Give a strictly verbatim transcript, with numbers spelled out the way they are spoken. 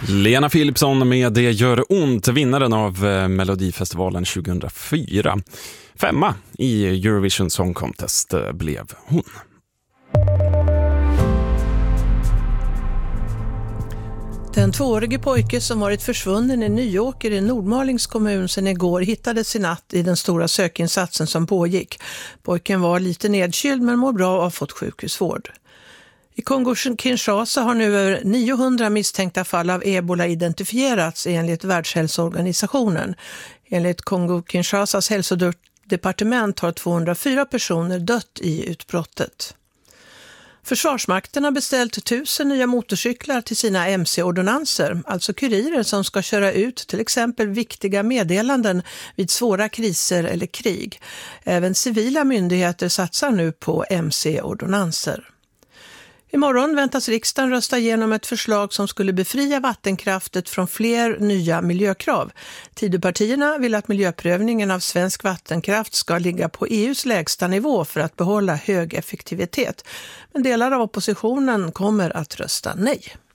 Lena Philipsson med Det gör ont, vinnaren av Melodifestivalen tjugohundrafyra. Femma i Eurovision Song Contest blev hon. Den tvåårige pojke som varit försvunnen i Nyåker i Nordmalings kommun sedan igår hittades i natt i den stora sökinsatsen som pågick. Pojken var lite nedkyld men mår bra och har fått sjukhusvård. I Kongo-Kinshasa har nu över niohundra misstänkta fall av ebola identifierats enligt Världshälsoorganisationen. Enligt Kongo-Kinshasas hälsodepartement har tvåhundrafyra personer dött i utbrottet. Försvarsmakten har beställt tusen nya motorcyklar till sina M C-ordonanser, alltså kurirer som ska köra ut till exempel viktiga meddelanden vid svåra kriser eller krig. Även civila myndigheter satsar nu på M C-ordonanser. Imorgon väntas riksdagen rösta igenom ett förslag som skulle befria vattenkraftet från fler nya miljökrav. Tidöpartierna vill att miljöprövningen av svensk vattenkraft ska ligga på E U:s lägsta nivå för att behålla hög effektivitet. Men delar av oppositionen kommer att rösta nej.